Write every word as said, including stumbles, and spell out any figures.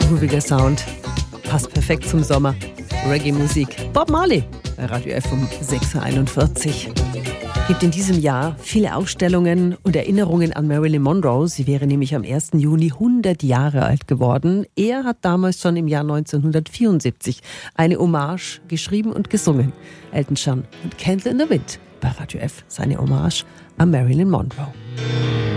grooviger Sound. Passt perfekt zum Sommer. Reggae-Musik. Bob Marley bei Radio F um sechs Uhr einundvierzig. Gibt in diesem Jahr viele Ausstellungen und Erinnerungen an Marilyn Monroe. Sie wäre nämlich am ersten Juni hundert Jahre alt geworden. Er hat damals schon im Jahr neunzehnhundertvierundsiebzig eine Hommage geschrieben und gesungen. Elton John und Candle in the Wind bei Radio F, seine Hommage an Marilyn Monroe.